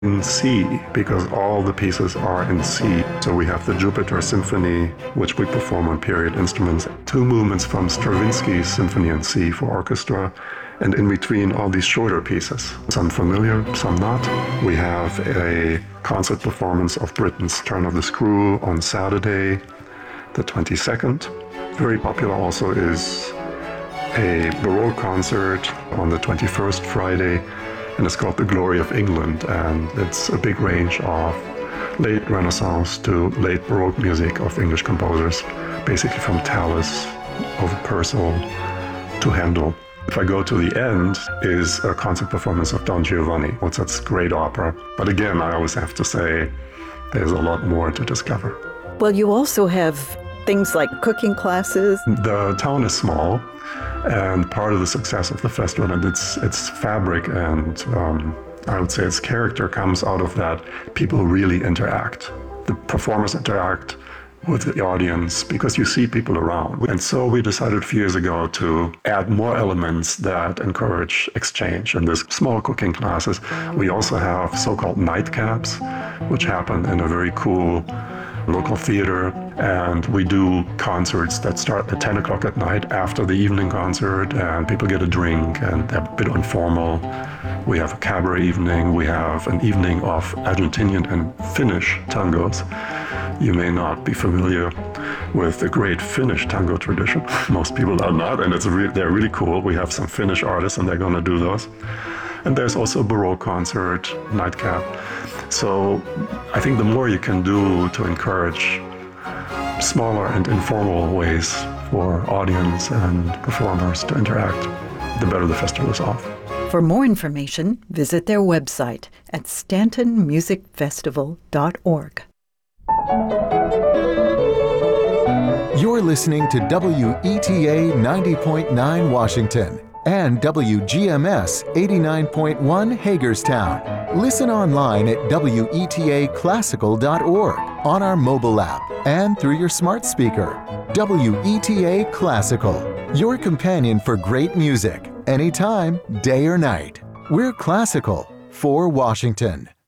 in C because all the pieces are in C. So we have the Jupiter Symphony, which we perform on period instruments, 2 movements from Stravinsky's Symphony in C for orchestra, and in between all these shorter pieces. Some familiar, some not. We have a concert performance of Britten's Turn of the Screw on Saturday, the 22nd. Very popular also is a Baroque concert on the 21st, Friday, and it's called The Glory of England, and it's a big range of late Renaissance to late Baroque music of English composers, basically from Tallis over Purcell to Handel. If I go to the end, is a concert performance of Don Giovanni. Mozart's great opera. But again, I always have to say, there's a lot more to discover. Well, you also have things like cooking classes. The town is small, and part of the success of the festival and its fabric and I would say its character comes out of that people really interact. The performers interact with the audience because you see people around. And so we decided a few years ago to add more elements that encourage exchange. In these small cooking classes, we also have so-called nightcaps, which happen in a very cool local theater, and we do concerts that start at 10 o'clock at night after the evening concert, and people get a drink and they're a bit informal. We have a cabaret evening, we have an evening of Argentinian and Finnish tangos. You may not be familiar with the great Finnish tango tradition. Most people are not, and they're really cool. We have some Finnish artists and they're gonna do those. And there's also a Baroque concert, nightcap. So I think the more you can do to encourage smaller and informal ways for audience and performers to interact, the better the festival is off. For more information, visit their website at stantonmusicfestival.org. You're listening to WETA 90.9 Washington and WGMS 89.1 Hagerstown. Listen online at WETAclassical.org, on our mobile app, and through your smart speaker. WETA Classical, your companion for great music, anytime, day or night. We're classical for Washington.